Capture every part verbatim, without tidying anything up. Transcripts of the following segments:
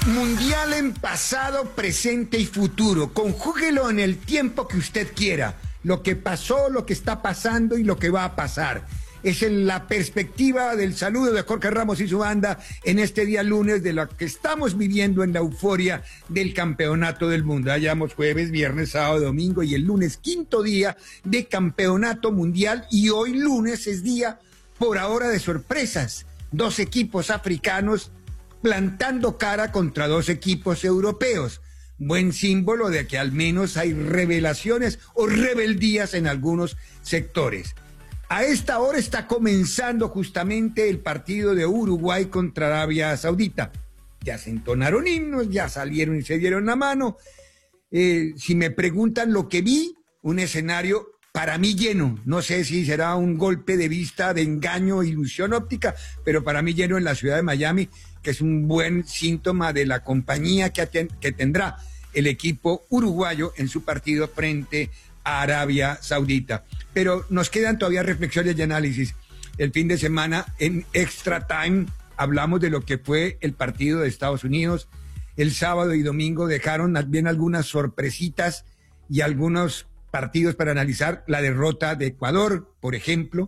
Mundial en pasado, presente y futuro. Conjúguelo en el tiempo que usted quiera. Lo que pasó, lo que está pasando y lo que va a pasar. Es en la perspectiva del saludo de Jorge Ramos y su banda en este día lunes de lo que estamos viviendo en la euforia del campeonato del mundo. Hayamos jueves, viernes, sábado, domingo y el lunes quinto día de campeonato mundial, y hoy lunes es día por ahora de sorpresas. Dos equipos africanos plantando cara contra dos equipos europeos. Buen símbolo de que al menos hay revelaciones o rebeldías en algunos sectores. A esta hora está comenzando justamente el partido de Uruguay contra Arabia Saudita. Ya se entonaron himnos, ya salieron y se dieron la mano. Eh, si me preguntan lo que vi, un escenario para mí lleno. No sé si será un golpe de vista, de engaño, ilusión óptica, pero para mí lleno en la ciudad de Miami, que es un buen síntoma de la compañía que, aten- que tendrá el equipo uruguayo en su partido frente a Arabia Saudita. Pero nos quedan todavía reflexiones y análisis. El fin de semana, en Extra Time, hablamos de lo que fue el partido de Estados Unidos. El sábado y domingo dejaron bien algunas sorpresitas y algunos partidos para analizar. La derrota de Ecuador, por ejemplo,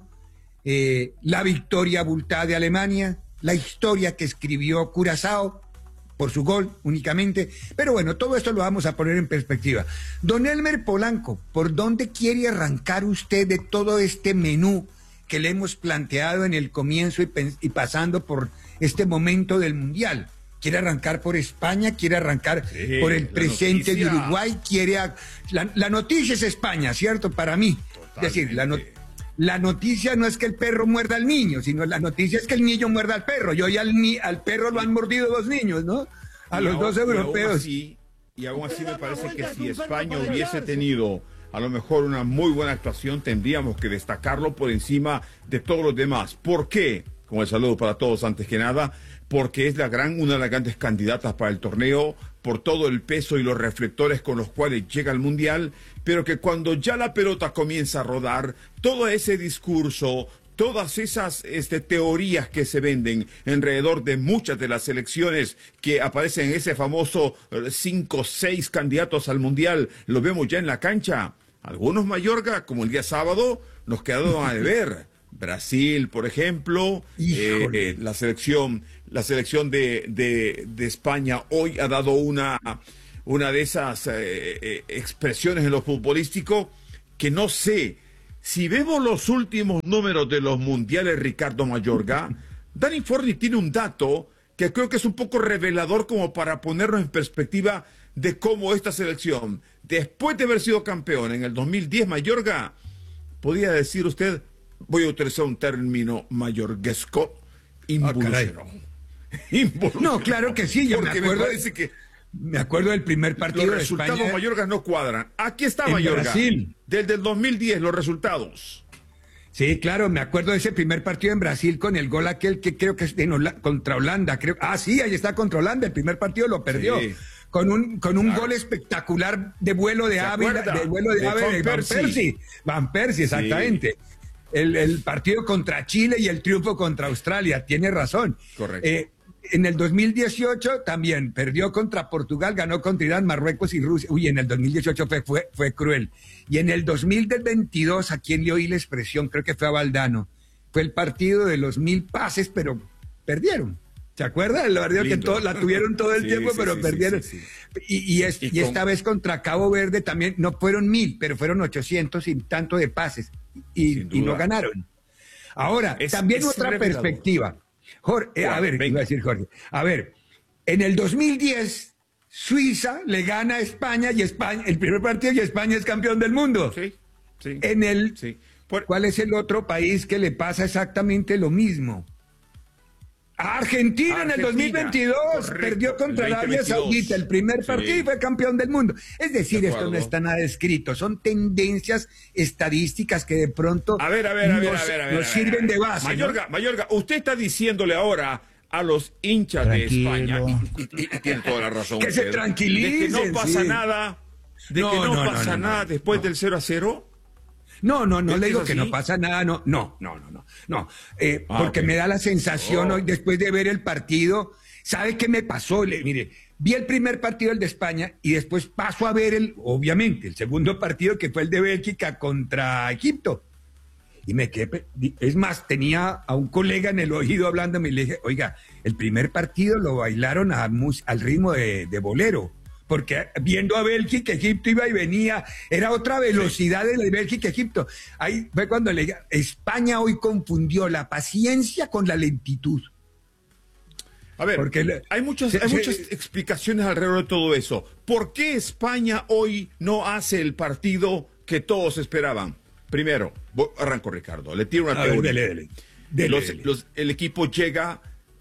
eh, la victoria abultada de Alemania, la historia que escribió Curazao por su gol únicamente. Pero bueno, todo esto lo vamos a poner en perspectiva. Don Elmer Polanco, ¿por dónde quiere arrancar usted de todo este menú que le hemos planteado en el comienzo y, y pasando por este momento del Mundial? ¿Quiere arrancar por España? ¿Quiere arrancar sí, por el presente noticia. de Uruguay? ¿Quiere a... la, la noticia es España, ¿cierto? Para mí. Totalmente. Es decir, la noticia... La noticia no es que el perro muerda al niño, sino la noticia es que el niño muerda al perro. Yo y al, ni al perro lo han mordido dos niños, ¿no? A y los aún, dos europeos. Y aún, así, y aún así me parece que si España hubiese tenido a lo mejor una muy buena actuación, tendríamos que destacarlo por encima de todos los demás. ¿Por qué? Con el saludo para todos antes que nada, porque es la gran, una de las grandes candidatas para el torneo, por todo el peso y los reflectores con los cuales llega al Mundial, pero que cuando ya la pelota comienza a rodar, todo ese discurso, todas esas este, teorías que se venden alrededor de muchas de las selecciones que aparecen en ese famoso cinco o seis candidatos al Mundial, lo vemos ya en la cancha. Algunos, Mayorga, como el día sábado, nos quedaron a deber. Brasil, por ejemplo, eh, eh, la selección, la selección de, de, de España hoy ha dado una, una de esas eh, eh, expresiones en lo futbolístico que no sé. Si vemos los últimos números de los mundiales, Ricardo Mayorga, Dani Forni tiene un dato que creo que es un poco revelador como para ponernos en perspectiva de cómo esta selección, después de haber sido campeón en el dos mil diez, Mayorga, podía decir usted, voy a utilizar un término mayorguesco, involucionó. Ah, no, claro que sí, yo Porque me acuerdo, me parece que me acuerdo del primer partido los resultados de España, Mayorga no cuadran. Aquí está en Mayorga, Brasil. Desde el dos mil diez los resultados. Sí, claro, me acuerdo de ese primer partido en Brasil con el gol aquel que creo que es en Hola- contra Holanda, creo. Ah, sí, ahí está contra Holanda, el primer partido lo perdió. Sí. Con un, con un claro. gol espectacular de vuelo de ave, de vuelo de, de ave de Van Persie. Van Persie, exactamente. Sí. El, el partido contra Chile y el triunfo contra Australia, tiene razón. Correcto. Eh, en el dos mil dieciocho también perdió contra Portugal, ganó contra Irán, Marruecos y Rusia. Uy, en el dos mil dieciocho fue, fue, fue cruel. Y en el dos mil veintidós, a quien le oí la expresión, creo que fue a Valdano, fue el partido de los mil pases, pero perdieron. ¿Se acuerda? La verdad que todo, la tuvieron todo el sí, tiempo, sí, pero sí, perdieron. Sí, sí, sí. Y, y, es, y, y esta con... vez contra Cabo Verde también, no fueron mil, pero fueron ochocientos y tanto de pases. Y, y no ganaron. Ahora, es, también es otra revelador. perspectiva. Jorge, eh, a ver, iba a decir Jorge. A ver, en el dos mil diez, Suiza le gana a España y España, el primer partido, y España es campeón del mundo. Sí, sí. En el, sí. Por... ¿Cuál es el otro país que le pasa exactamente lo mismo? Argentina, Argentina en el dos mil veintidós correcto, perdió contra Arabia Saudita el primer sí. partido y fue campeón del mundo. Es decir, esto no está nada escrito, son tendencias estadísticas que de pronto a ver, a ver, a ver, nos, a ver, a ver, nos a ver, sirven a ver. de base. Mayorga, ¿no? Mayorga, usted está diciéndole ahora a los hinchas Tranquilo. de España, y, y, y tiene toda la razón, que usted, se tranquilicen, de que no pasa sí. nada, de no, que no, no pasa no, no, nada no, después no. del cero a cero. No, no, no le digo así? que no pasa nada, no, no, no, no, no, no, eh, ah, porque okay. me da la sensación oh. hoy, después de ver el partido, ¿sabe qué me pasó? Le, mire, vi el primer partido, el de España, y después paso a ver, el, obviamente, el segundo partido, que fue el de Bélgica contra Egipto. Y me quedé, es más, tenía a un colega en el oído hablándome y le dije, oiga, el primer partido lo bailaron a, al ritmo de, de bolero, porque viendo a Bélgica, Egipto iba y venía, era otra velocidad de Bélgica, Egipto. Ahí fue cuando le dije, España hoy confundió la paciencia con la lentitud. A ver, porque hay muchas, se, hay se, muchas explicaciones alrededor de todo eso. ¿Por qué España hoy no hace el partido que todos esperaban? Primero, arranco, Ricardo, le tiro una teoría. Dele, dele, dele, los, dele. Los, el equipo llega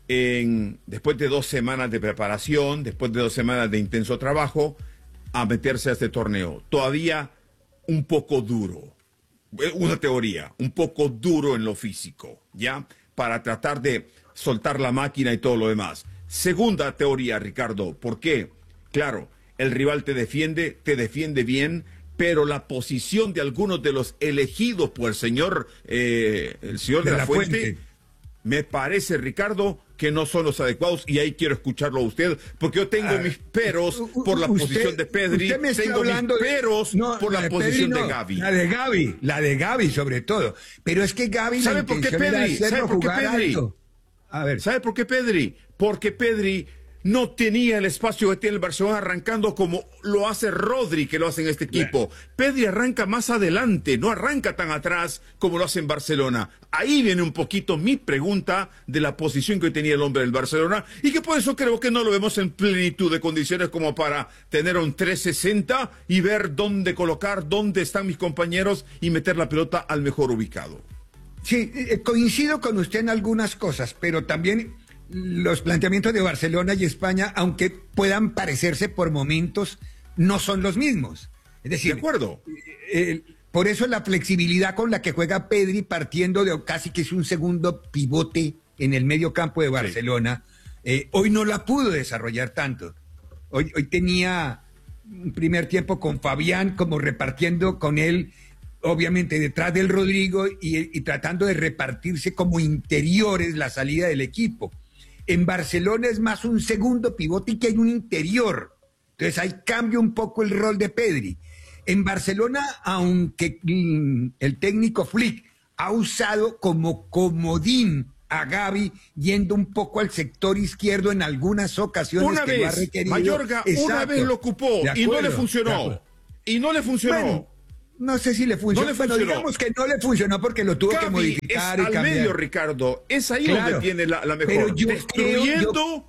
en, después de dos semanas de preparación, después de dos semanas de intenso trabajo, a meterse a este torneo. Todavía un poco duro, una teoría, un poco duro en lo físico, ¿ya? Para tratar de soltar la máquina y todo lo demás. Segunda teoría, Ricardo, ¿por qué? Claro, el rival te defiende, te defiende bien, pero la posición de algunos de los elegidos por el señor, eh, el señor de, de la, la Fuente, Fuente, me parece, Ricardo, que no son los adecuados, y ahí quiero escucharlo a usted, porque yo tengo ah, mis peros por la usted, posición de Pedri, tengo mis peros de, no, por la, la posición Pedri, no, de Gavi. La de Gavi, la de Gavi sobre todo. Pero es que Gavi... ¿Sabe por qué Pedri? ¿Sabe por qué Pedri? A ver. ¿Sabe por qué Pedri? Porque Pedri no tenía el espacio que tiene el Barcelona arrancando como lo hace Rodri, que lo hace en este equipo. Bien. Pedri arranca más adelante, no arranca tan atrás como lo hace en Barcelona. Ahí viene un poquito mi pregunta de la posición que tenía el hombre del Barcelona, y que por eso creo que no lo vemos en plenitud de condiciones como para tener un trescientos sesenta y ver dónde colocar, dónde están mis compañeros y meter la pelota al mejor ubicado. Sí, coincido con usted en algunas cosas, pero también los planteamientos de Barcelona y España, aunque puedan parecerse por momentos, no son los mismos. Es decir, de acuerdo. Eh, por eso la flexibilidad con la que juega Pedri, partiendo de casi que es un segundo pivote en el medio campo de Barcelona, sí. eh, hoy no la pudo desarrollar tanto. Hoy, hoy tenía un primer tiempo con Fabián, como repartiendo con él, obviamente detrás del Rodrigo, y, y tratando de repartirse como interiores la salida del equipo. En Barcelona es más un segundo pivote y que hay un interior. Entonces ahí cambia un poco el rol de Pedri. En Barcelona, aunque mm, el técnico Flick ha usado como comodín a Gavi, yendo un poco al sector izquierdo en algunas ocasiones una que vez, lo ha requerido. Mayorga, Exacto. una vez lo ocupó acuerdo, y no le funcionó. Y no le funcionó. Bueno, no sé si le funcionó. No le funcionó. Bueno, digamos que no le funcionó porque lo tuvo Gavi que modificar es y cambiar. Al medio, Ricardo, es ahí claro, donde tiene la, la mejor. Pero yo destruyendo creo, yo,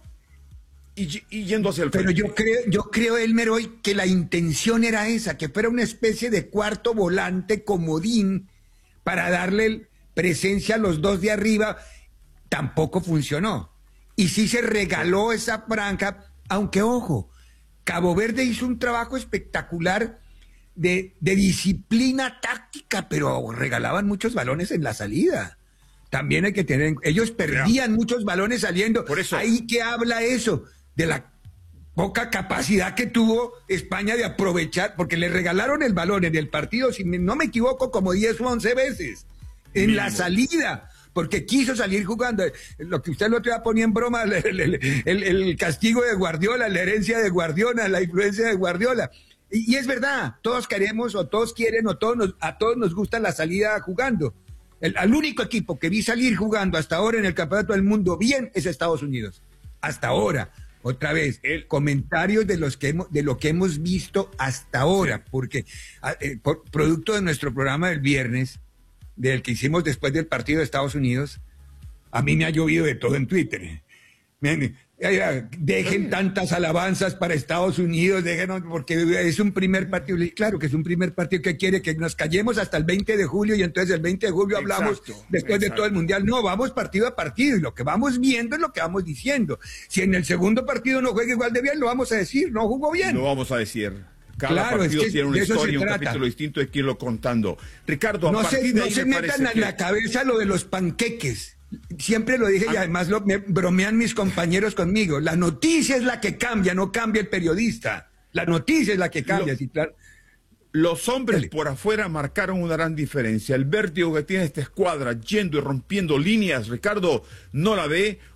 y, y yendo hacia el pero frente. Pero yo creo, yo creo, Elmer, hoy que la intención era esa, que fuera una especie de cuarto volante comodín para darle presencia a los dos de arriba. Tampoco funcionó. Y sí se regaló esa franja, aunque ojo, Cabo Verde hizo un trabajo espectacular De, de disciplina táctica, pero regalaban muchos balones en la salida. También hay que tener, ellos perdían yeah. muchos balones saliendo. Por eso. Ahí que habla eso, de la poca capacidad que tuvo España de aprovechar, porque le regalaron el balón en el partido, si no me equivoco, como diez o once veces, en Mínimo. la salida, porque quiso salir jugando. Lo que usted el otro día ponía en broma, el, el, el, el castigo de Guardiola, la herencia de Guardiola, la influencia de Guardiola. Y, y es verdad, todos queremos o todos quieren o todos nos, a todos nos gusta la salida jugando. El, al único equipo que vi salir jugando hasta ahora en el Campeonato del Mundo bien es Estados Unidos. Hasta ahora. Otra vez, el, comentarios de, los que hemos, de lo que hemos visto hasta ahora, porque eh, por, producto de nuestro programa del viernes, del que hicimos después del partido de Estados Unidos, a mí me ha llovido de todo en Twitter. Me, dejen tantas alabanzas para Estados Unidos, déjenos, porque es un primer partido. Claro que es un primer partido que quiere que nos callemos hasta el veinte de julio y entonces el veinte de julio hablamos exacto, después exacto. de todo el Mundial. No, vamos partido a partido y lo que vamos viendo es lo que vamos diciendo. Si en el segundo partido no juega igual de bien, lo vamos a decir, no jugó bien. Lo vamos a decir. Cada claro, partido es que tiene una historia, un capítulo distinto de quien lo contando. Ricardo, a no partir se, de no ahí se me metan en que... la cabeza lo de los panqueques. Siempre lo dije y además lo, me bromean mis compañeros conmigo. La noticia es la que cambia, no cambia el periodista. La noticia es la que cambia. Lo, sí, claro. Los hombres Dale. por afuera marcaron una gran diferencia. El vértigo que tiene esta escuadra yendo y rompiendo líneas, Ricardo, no la ve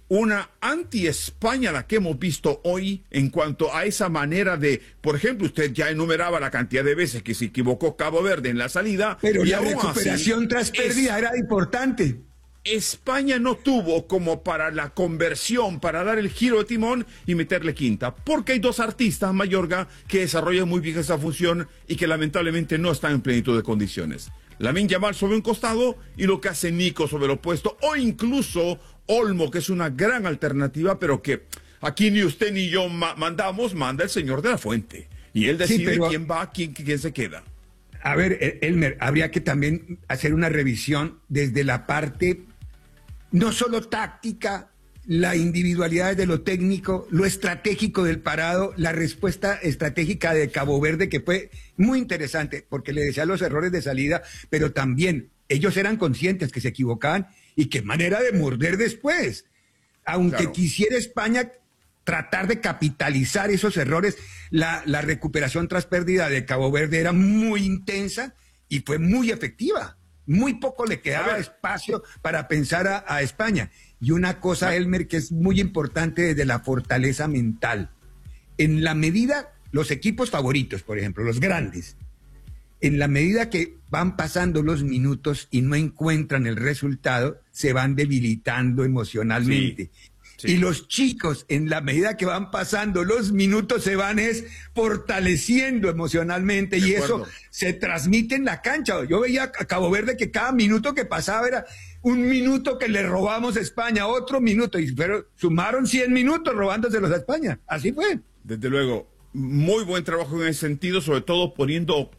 una anti-España la que hemos visto hoy en cuanto a esa manera de, por ejemplo, usted ya enumeraba la cantidad de veces que se equivocó Cabo Verde en la salida. Pero y la recuperación así, tras pérdida es, era importante. España no tuvo como para la conversión, para dar el giro de timón y meterle quinta, porque hay dos artistas, Mayorga, que desarrollan muy bien esa función y que lamentablemente no están en plenitud de condiciones. Lamine Yamal sobre un costado y lo que hace Nico sobre el opuesto, o incluso Olmo, que es una gran alternativa, pero que aquí ni usted ni yo ma mandamos, manda el señor de la Fuente. Y él decide sí, pero, quién va, quién, quién se queda. A ver, Elmer, habría que también hacer una revisión desde la parte, no solo táctica, la individualidad de lo técnico, lo estratégico del parado, la respuesta estratégica de Cabo Verde, que fue muy interesante, porque le decía los errores de salida, pero también ellos eran conscientes que se equivocaban y qué manera de morder después. Aunque claro. quisiera España tratar de capitalizar esos errores, la, la recuperación tras pérdida de Cabo Verde era muy intensa y fue muy efectiva. Muy poco le quedaba espacio para pensar a, a España. Y una cosa, Elmer, que es muy importante desde la fortaleza mental. En la medida, los equipos favoritos, por ejemplo, los grandes, en la medida que van pasando los minutos y no encuentran el resultado, se van debilitando emocionalmente. Sí, sí. Y los chicos, en la medida que van pasando los minutos, se van es fortaleciendo emocionalmente y eso se transmite en la cancha. Yo veía a Cabo Verde que cada minuto que pasaba era un minuto que le robamos a España, otro minuto, y pero sumaron cien minutos robándoselos a España. Así fue. Desde luego, muy buen trabajo en ese sentido, sobre todo poniendo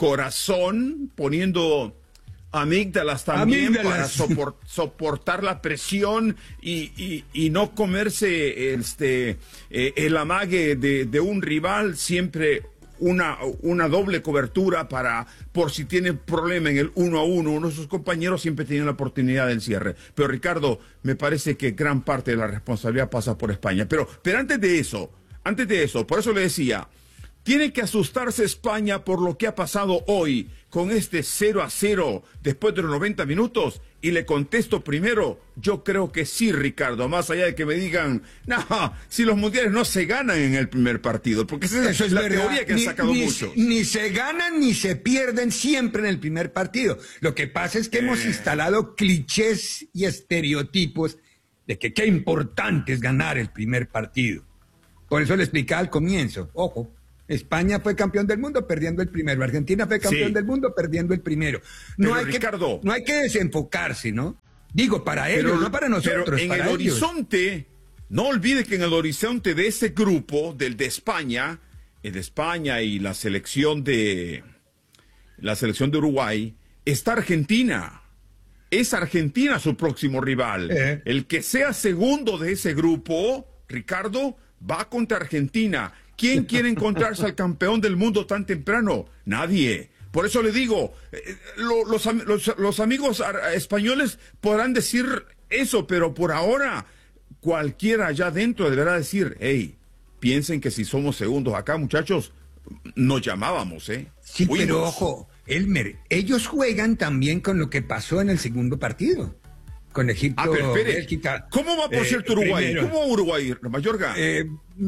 corazón, poniendo amígdalas también amígdalas. Para sopor, soportar la presión y, y, y no comerse este eh, el amague de, de un rival, siempre una, una doble cobertura para, por si tiene problema en el uno a uno, uno de sus compañeros siempre tiene la oportunidad del cierre. Pero Ricardo, me parece que gran parte de la responsabilidad pasa por España. Pero, pero antes de eso, antes de eso, por eso le decía, ¿tiene que asustarse España por lo que ha pasado hoy con este cero a cero después de los noventa minutos? Y le contesto primero, yo creo que sí, Ricardo, más allá de que me digan, no, si los mundiales no se ganan en el primer partido, porque esa Eso es, es la verdad. teoría que ni, han sacado ni, muchos. Ni se ganan ni se pierden siempre en el primer partido. Lo que pasa es que eh... hemos instalado clichés y estereotipos de que qué importante es ganar el primer partido. Por eso le explicaba al comienzo, ojo, España fue campeón del mundo perdiendo el primero, Argentina fue campeón sí. del mundo perdiendo el primero. No pero hay Ricardo, que, no hay que desenfocarse, ¿no? Digo, para ellos, pero, no para nosotros. Pero en para el ellos. horizonte, no olvide que en el horizonte de ese grupo, del de España, el de España y la selección de la selección de Uruguay, está Argentina. Es Argentina su próximo rival. Eh. El que sea segundo de ese grupo, Ricardo, va contra Argentina. ¿Quién quiere encontrarse al campeón del mundo tan temprano? Nadie. Por eso le digo, eh, lo, los, los, los amigos españoles podrán decir eso, pero por ahora cualquiera allá adentro deberá decir, hey, piensen que si somos segundos acá, muchachos, nos llamábamos, ¿eh? Sí, Fuimos. Pero ojo, Elmer, ellos juegan también con lo que pasó en el segundo partido. Con Egipto, ah, pero espere. Bélgica. ¿Cómo va, por eh, cierto, Uruguay? Primero. ¿Cómo va Uruguay, Mayorga? Eh,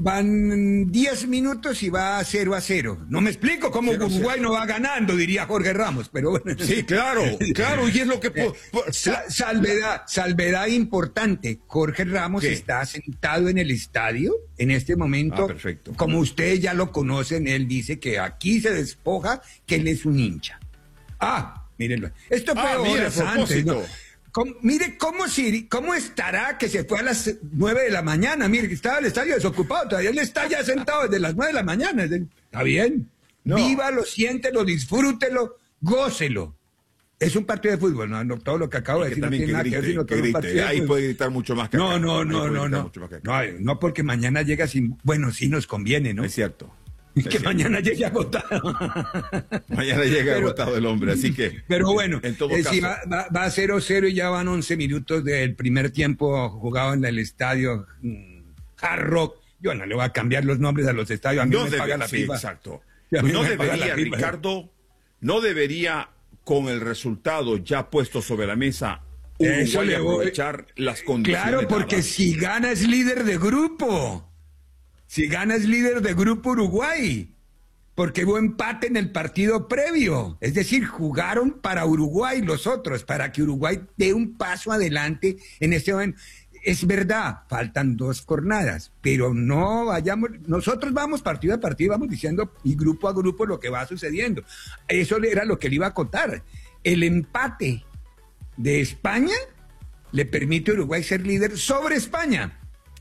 van diez minutos y va cero a cero. No me explico cómo cero, Uruguay cero. No va ganando, diría Jorge Ramos, pero bueno. Sí, claro, claro, y es lo que... Eh, sa salvedad, salvedad importante. Jorge Ramos ¿Qué? Está sentado en el estadio en este momento. Ah, perfecto. Como ustedes ya lo conocen, él dice que aquí se despoja que él es un hincha. Ah, mírenlo. Esto fue ah, horas mira, antes, ¿no? ¿Cómo, mire cómo, si, cómo estará que se fue a las nueve de la mañana. Mire, que estaba el estadio desocupado. Todavía él está ya sentado desde las nueve de la mañana. Está bien. No. Vívalo, siéntelo, disfrútelo, gócelo. Es un partido de fútbol, ¿no? no todo lo que acabo de decir no tiene nada que ver, sino que es un partido de fútbol. Ahí puede gritar mucho más que no, acá. No, no, no, no. No, no, porque mañana llega sin... Bueno, sí nos conviene, ¿no? Es cierto. Es que cierto. Mañana llegue agotado. Mañana llega pero, agotado el hombre, así que... Pero bueno, en todo eh, caso. Si va, va, va a cero cero y ya van once minutos del primer tiempo jugado en el estadio mmm, Hard Rock. Yo no le voy a cambiar los nombres a los estadios, a mí no me debe, paga la sí, pipa. Exacto. No debería, Ricardo, no debería, con el resultado ya puesto sobre la mesa, Uruguay aprovechar las condiciones. Claro, porque dadas. Si gana es líder de grupo. Si gana es líder de grupo Uruguay. Porque hubo empate en el partido previo. Es decir, jugaron para Uruguay los otros, para que Uruguay dé un paso adelante en este momento. Es verdad, faltan dos jornadas, pero no vayamos, nosotros vamos partido a partido, vamos diciendo y grupo a grupo lo que va sucediendo. Eso era lo que le iba a contar. El empate de España le permite a Uruguay ser líder sobre España.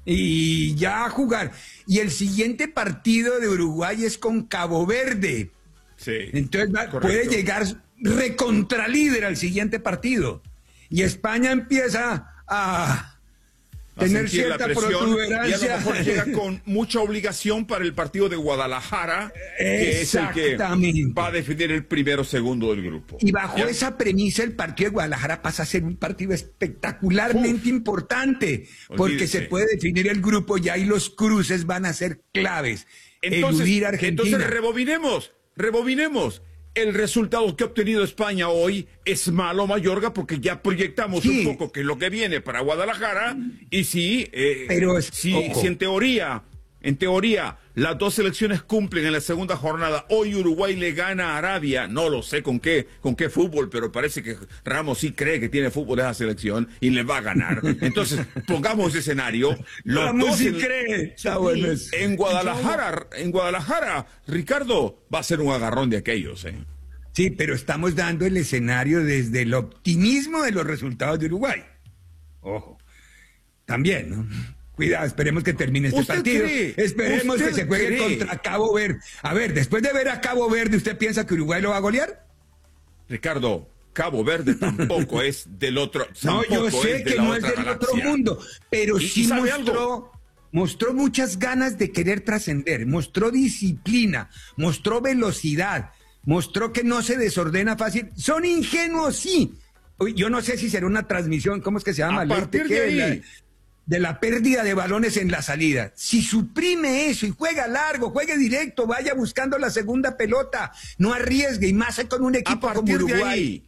Y ya jugar. Y el siguiente partido de Uruguay es con Cabo Verde. Sí. Entonces va, puede llegar recontralíder al siguiente partido. Y España empieza a, a tener cierta protuberancia. Y a lo mejor llega con mucha obligación para el partido de Guadalajara, que es el que va a definir el primero o segundo del grupo. Y bajo ¿Ya? esa premisa el partido de Guadalajara pasa a ser un partido espectacularmente Uf. importante, porque Olvídese. se puede definir el grupo y ahí los cruces van a ser claves. Entonces, Eludir a Argentina. Entonces rebobinemos, rebobinemos. El resultado que ha obtenido España hoy es malo, Mayorga, porque ya proyectamos sí. un poco que es lo que viene para Guadalajara. Y sí, eh, Pero es si, si en teoría, en teoría, las dos selecciones cumplen en la segunda jornada. Hoy Uruguay le gana a Arabia. No lo sé con qué, con qué fútbol, pero parece que Ramos sí cree que tiene fútbol esa selección y le va a ganar. Entonces, pongamos ese escenario. Los Ramos dos sí en, cree. Está bueno. En Guadalajara, en Guadalajara, Ricardo, va a ser un agarrón de aquellos, ¿eh? Sí, pero estamos dando el escenario desde el optimismo de los resultados de Uruguay. Ojo. También, ¿no? Cuidado, esperemos que termine este partido. Cree? Esperemos que se juegue cree? contra Cabo Verde. A ver, después de ver a Cabo Verde, ¿usted piensa que Uruguay lo va a golear? Ricardo, Cabo Verde tampoco es del otro. No, yo sé que no es del galaxia. otro mundo, pero ¿Y, sí y mostró, algo? mostró muchas ganas de querer trascender, mostró disciplina, mostró velocidad, mostró que no se desordena fácil. Son ingenuos, sí. Yo no sé si será una transmisión, ¿cómo es que se llama? A partir de ahí. La, de la pérdida de balones en la salida. Si suprime eso y juega largo, juegue directo, vaya buscando la segunda pelota, no arriesgue, y más con un equipo como Uruguay. De ahí,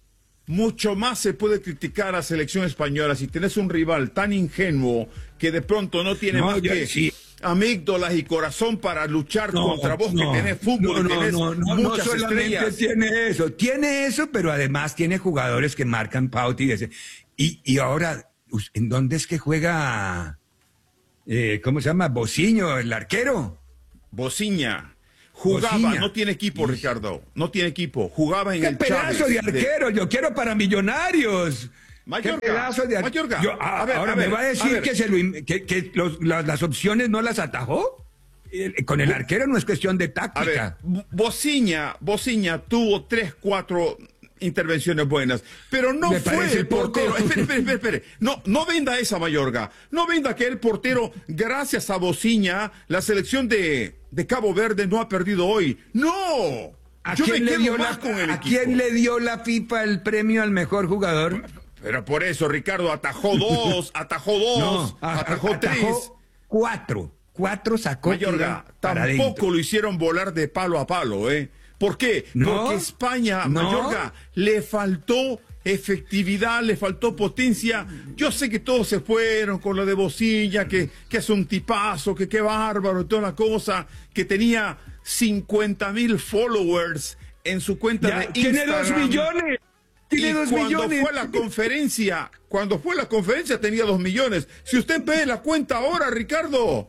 mucho más se puede criticar a la selección española si tenés un rival tan ingenuo que de pronto no tiene no, más que sí. amígdalas y corazón para luchar no, contra vos, no, que tenés fútbol, no, que tenés no, no, muchas no solamente estrellas. Tiene eso, tiene eso, pero además tiene jugadores que marcan pauta y, y, y ahora... ¿En dónde es que juega, eh, cómo se llama, Bociño, el arquero? Bociña. Jugaba, Bociña. No tiene equipo, Ricardo, no tiene equipo. Jugaba en ¿Qué el pedazo Chávez de arquero? De... Yo quiero para Millonarios. Mayorga, ¿Qué pedazo de arquero? Yo, a, a ver, ahora a ver, me va a decir a que, se lo, que, que los, las, las opciones no las atajó. Con el arquero no es cuestión de táctica. A ver, Bociña, Bociña tuvo tres, cuatro... intervenciones buenas, pero no Me fue el portero. Espere, espere, espere, espere. No, no venda esa, Mayorga. No venda que el portero, gracias a Bociña, la selección de, de Cabo Verde no ha perdido hoy. ¡No! ¿A, Yo quién me le, dio más la, con el ¿a equipo. quién le dio la FIFA el premio al mejor jugador? Pero por eso, Ricardo, atajó dos, atajó dos, no, atajó, atajó tres. Cuatro. Cuatro sacó. Mayorga, tampoco lo hicieron volar de palo a palo, ¿eh? ¿Por qué? ¿No? Porque España, ¿No? Mayorga, le faltó efectividad, le faltó potencia. Yo sé que todos se fueron con lo de Bociña, que, que es un tipazo, que qué bárbaro y toda la cosa, que tenía cincuenta mil followers en su cuenta ya, de Instagram. Tiene dos millones. Tiene y dos cuando millones. fue la conferencia, cuando fue la conferencia tenía dos millones. Si usted ve la cuenta ahora, Ricardo,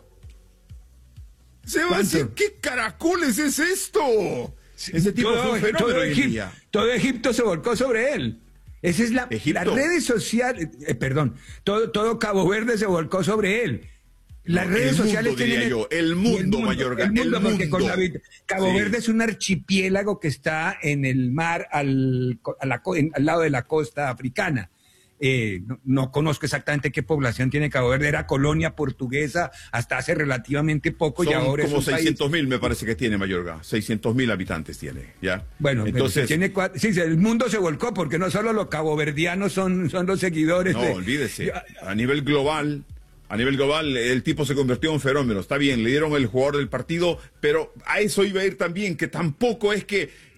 se va a decir, ¿qué caracoles es esto? Ese tipo todo, fue un fenómeno todo, hoy en Egipto, día. todo Egipto se volcó sobre él. Esa es la, las redes sociales, eh, perdón, todo, todo Cabo Verde se volcó sobre él. Las no, redes el sociales mundo, diría tienen yo, el mundo, el mundo Mayorga, el mundo, el porque mundo. Con la, Cabo sí. Verde es un archipiélago que está en el mar al, a la, en, al lado de la costa africana. Eh, no, no conozco exactamente qué población tiene Cabo Verde, era colonia portuguesa hasta hace relativamente poco. Son y ahora como es un seiscientos mil país... me parece que tiene Mayorga, seiscientos mil habitantes tiene, ¿ya? Bueno, entonces tiene cuatro... sí, el mundo se volcó porque no solo los caboverdianos son, son los seguidores. No, de... olvídese, a nivel global, a nivel global el tipo se convirtió en un fenómeno, está bien, le dieron el jugador del partido, pero a eso iba a ir también, que tampoco es que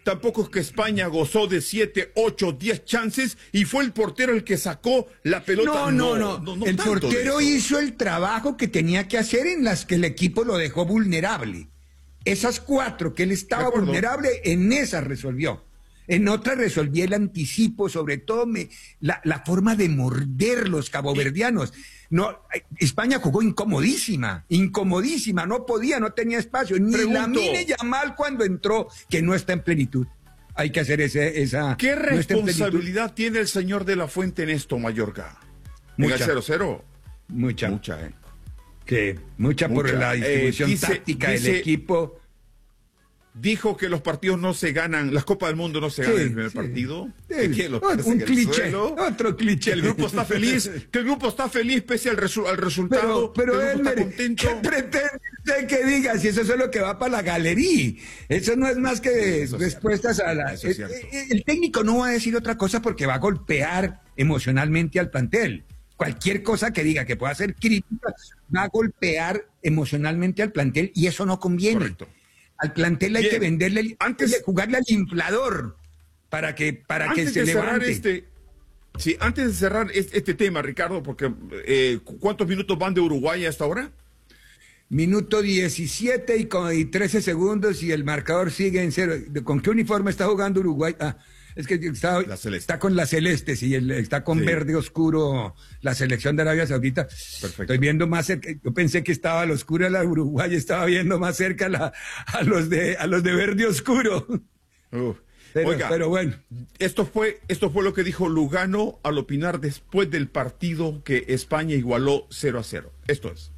tampoco es que España gozó de siete, ocho, diez chances y fue el portero el que sacó la pelota. No, no, no. no, no el portero hizo el trabajo que tenía que hacer en las que el equipo lo dejó vulnerable. Esas cuatro que él estaba vulnerable, en esas resolvió. En otras resolví el anticipo, sobre todo me, la, la forma de morder los caboverdianos. No, España jugó incomodísima, incomodísima, no podía, no tenía espacio. Ni Pregunto, Lamine Yamal cuando entró, que no está en plenitud. Hay que hacer ese, esa... ¿Qué responsabilidad no tiene el señor de la Fuente en esto, Mallorca? Mucha. ¿En el cero cero? Mucha. Mucha, ¿eh? Sí, mucha, mucha por la distribución eh, dice, táctica dice, del equipo. Dijo que los partidos no se ganan, las Copas del Mundo no se ganan sí, en el primer sí. partido. Sí. ¿Qué, lo, un cliché, otro cliché. Que el grupo está feliz, que el grupo está feliz pese al, resu al resultado. Pero, pero él, está contento. ¿qué pretende usted que diga si eso es lo que va para la galería? Eso no es más que eso respuestas a la... El, el técnico no va a decir otra cosa porque va a golpear emocionalmente al plantel. Cualquier cosa que diga que pueda ser crítica va a golpear emocionalmente al plantel y eso no conviene. Correcto. Al plantel hay Bien. que venderle, antes de jugarle al inflador para que para que se levante. Este, sí, antes de cerrar este, este tema, Ricardo, porque eh, ¿cuántos minutos van de Uruguay hasta ahora? Minuto diecisiete y, con, y trece segundos y el marcador sigue en cero. ¿Con qué uniforme está jugando Uruguay? Ah, es que está, está con la celeste, sí, el, está con sí. verde oscuro la selección de Arabia Saudita. Perfecto. Estoy viendo más cerca, yo pensé que estaba al oscuro la Uruguay, estaba viendo más cerca la, a los de a los de verde oscuro. Uh, pero, oiga, pero bueno. Esto fue, esto fue lo que dijo Lugano al opinar después del partido que España igualó cero a cero. Esto es.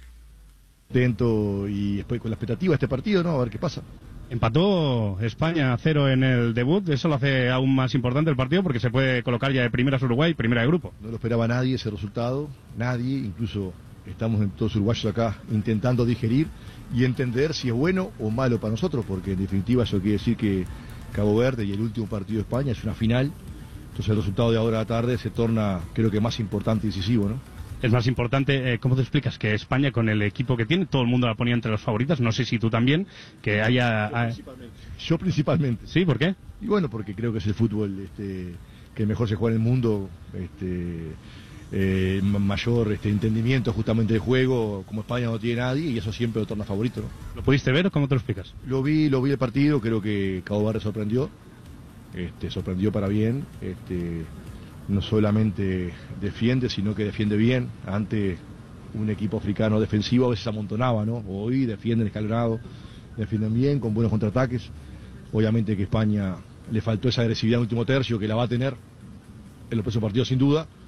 Atento y después con la expectativa de este partido, ¿no? A ver qué pasa. Empató España a cero en el debut, eso lo hace aún más importante el partido porque se puede colocar ya de primeras Uruguay, primera de grupo. No lo esperaba nadie ese resultado, nadie, incluso estamos en todos uruguayos acá intentando digerir y entender si es bueno o malo para nosotros, porque en definitiva eso quiere decir que Cabo Verde y el último partido de España es una final, entonces el resultado de ahora a la tarde se torna creo que más importante y decisivo, ¿no? Es más importante, eh, ¿cómo te explicas que España con el equipo que tiene, todo el mundo la ponía entre los favoritos, no sé si tú también, que haya... Yo principalmente. Yo principalmente. ¿Sí? ¿Por qué? Y bueno, porque creo que es el fútbol este, que mejor se juega en el mundo, este, eh, mayor este, entendimiento justamente del juego, como España no tiene nadie, y eso siempre lo torna favorito, ¿no? ¿Lo pudiste ver o cómo te lo explicas? Lo vi, lo vi el partido, creo que Cabo Verde sorprendió, este, sorprendió para bien, este... no solamente defiende, sino que defiende bien. Ante un equipo africano defensivo a veces amontonaba, ¿no? Hoy defienden escalonado, defienden bien, con buenos contraataques. Obviamente que España le faltó esa agresividad en el último tercio, que la va a tener en los próximos partidos sin duda.